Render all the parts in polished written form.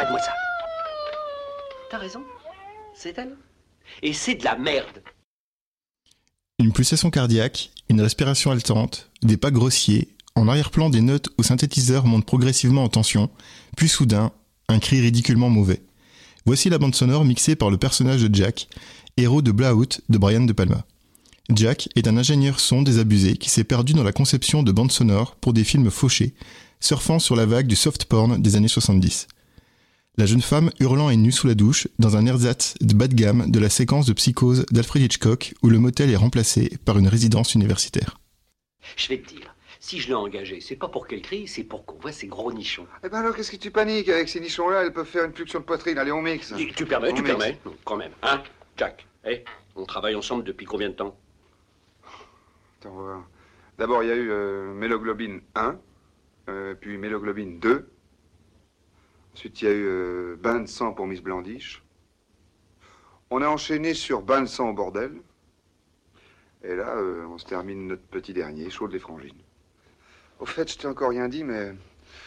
Arrête-moi ça. T'as raison. C'est elle. Et c'est de la merde. Une pulsation cardiaque, une respiration haletante, des pas grossiers, en arrière-plan des notes au synthétiseur montent progressivement en tension, puis soudain, un cri ridiculement mauvais. Voici la bande sonore mixée par le personnage de Jack, héros de Blowout de Brian De Palma. Jack est un ingénieur son désabusé qui s'est perdu dans la conception de bandes sonores pour des films fauchés, surfant sur la vague du soft porn des années 70. La jeune femme hurlant est nue sous la douche dans un ersatz de bas de gamme de la séquence de Psychose d'Alfred Hitchcock où le motel est remplacé par une résidence universitaire. Je vais te dire, si je l'ai engagée, c'est pas pour qu'elle crie, c'est pour qu'on voit ses gros nichons. Eh ben alors, qu'est-ce que tu paniques? Avec ces nichons-là, elles peuvent faire une fluxion de poitrine. Allez, on mixe. Et tu permets, non, quand même. Hein, Jack, on travaille ensemble depuis combien de temps? Attends, on va voir. D'abord, il y a eu méloglobine 1, puis méloglobine 2. Ensuite, il y a eu bain de sang pour Miss Blandiche. On a enchaîné sur bain de sang au bordel. Et là, on se termine notre petit dernier, chaud de les frangines. Au fait, je t'ai encore rien dit, mais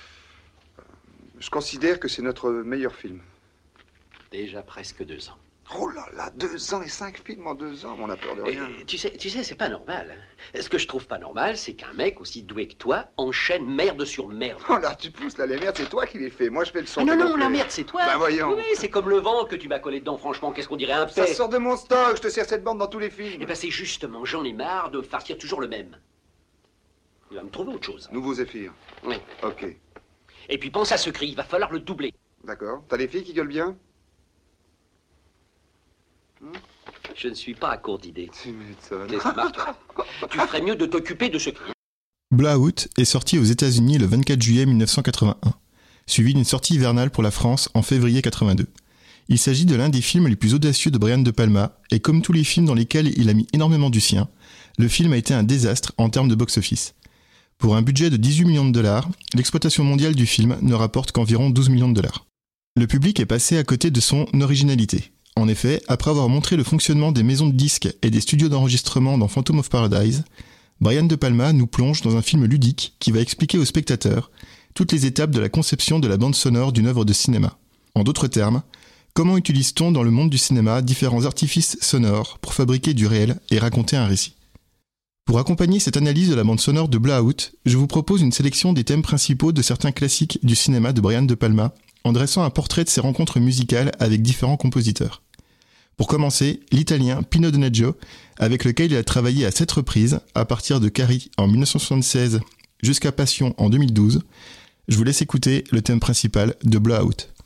je considère que c'est notre meilleur film. Déjà presque 2 ans. Oh là là, 2 ans et 5 films en 2 ans, on a peur de rien. Et, tu sais, c'est pas normal. Ce que je trouve pas normal, c'est qu'un mec aussi doué que toi enchaîne merde sur merde. Oh là, tu pousses, là, les merdes, c'est toi qui les fais. Moi, je fais le son. Non, la merde, c'est toi. Ben voyons. Oui, c'est comme le vent que tu m'as collé dedans, franchement, qu'est-ce qu'on dirait un Ça paix. sort de mon stock, je te sers cette bande dans tous les films. Eh ben c'est justement, j'en ai marre de farcir toujours le même. Il va me trouver autre chose. Nouveau Zéphyr. Oui. Ok. Et puis pense à ce cri, il va falloir le doubler. D'accord. T'as des filles qui gueulent bien? Je ne suis pas à court d'idées. Tu m'étonnes. T'es smart, toi. Tu ferais mieux de t'occuper de ce cri. Blowout est sorti aux États-Unis le 24 juillet 1981, suivi d'une sortie hivernale pour la France en février 82. Il s'agit de l'un des films les plus audacieux de Brian De Palma, et comme tous les films dans lesquels il a mis énormément du sien, le film a été un désastre en termes de box-office. Pour un budget de 18 millions de dollars, l'exploitation mondiale du film ne rapporte qu'environ 12 millions de dollars. Le public est passé à côté de son originalité. En effet, après avoir montré le fonctionnement des maisons de disques et des studios d'enregistrement dans Phantom of Paradise, Brian De Palma nous plonge dans un film ludique qui va expliquer aux spectateurs toutes les étapes de la conception de la bande sonore d'une œuvre de cinéma. En d'autres termes, comment utilise-t-on dans le monde du cinéma différents artifices sonores pour fabriquer du réel et raconter un récit? Pour accompagner cette analyse de la bande sonore de Blowout, je vous propose une sélection des thèmes principaux de certains classiques du cinéma de Brian De Palma, en dressant un portrait de ses rencontres musicales avec différents compositeurs. Pour commencer, l'italien Pino Donaggio, avec lequel il a travaillé à 7 reprises, à partir de Carrie en 1976 jusqu'à Passion en 2012. Je vous laisse écouter le thème principal de Blowout.